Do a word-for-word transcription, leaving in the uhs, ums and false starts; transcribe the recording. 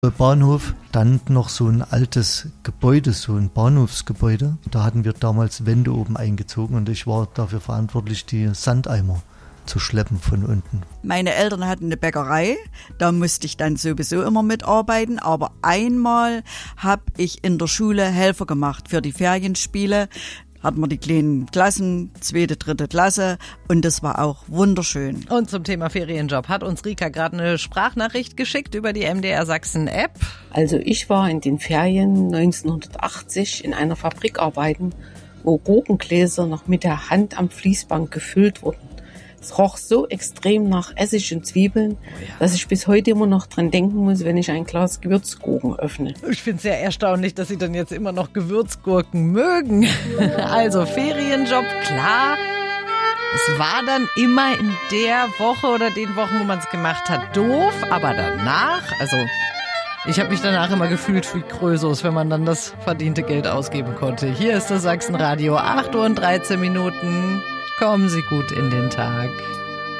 Bahnhof, dann noch so ein altes Gebäude, so ein Bahnhofsgebäude. Da hatten wir damals Wände oben eingezogen und ich war dafür verantwortlich, die Sandeimer zu schleppen von unten. Meine Eltern hatten eine Bäckerei, da musste ich dann sowieso immer mitarbeiten, aber einmal habe ich in der Schule Helfer gemacht für die Ferienspiele. Hatten wir die kleinen Klassen, zweite, dritte Klasse und das war auch wunderschön. Und zum Thema Ferienjob hat uns Rika gerade eine Sprachnachricht geschickt über die M D R Sachsen App. Also ich war in den Ferien neunzehnhundertachtzig in einer Fabrik arbeiten, wo Gurkengläser noch mit der Hand am Fließband gefüllt wurden. Es roch so extrem nach Essig und Zwiebeln, oh ja. dass ich bis heute immer noch dran denken muss, wenn ich ein Glas Gewürzgurken öffne. Ich finde es sehr erstaunlich, dass Sie dann jetzt immer noch Gewürzgurken mögen. Also Ferienjob, klar. Es war dann immer in der Woche oder den Wochen, wo man es gemacht hat, doof. Aber danach, also ich habe mich danach immer gefühlt wie Krösus, wenn man dann das verdiente Geld ausgeben konnte. Hier ist das Sachsenradio, acht Uhr und dreizehn Minuten. Kommen Sie gut in den Tag.